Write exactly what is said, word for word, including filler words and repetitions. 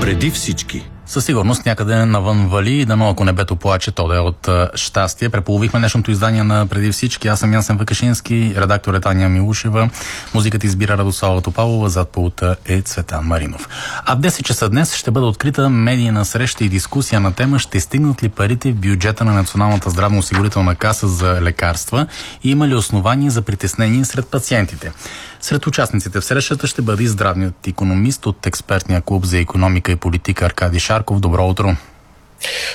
Преди всички. Със сигурност някъде навън вали и дано ако небето плаче, то да е от а, щастие. Преполовихме днешното издание на Преди всички. Аз съм Ясен Вакашински, редактор е Таня Милушева, музиката избира Радослава Топалова, зад пулта е Цветан Маринов. А в десет часа днес ще бъде открита медийна среща и дискусия на тема ще стигнат ли парите в бюджета на Националната здравноосигурителна каса за лекарства и има ли основания за притеснение сред пациентите. Сред участниците в срещата ще бъде и здравният икономист от експертния клуб за икономика и политика Аркадий Шарков. Добро утро!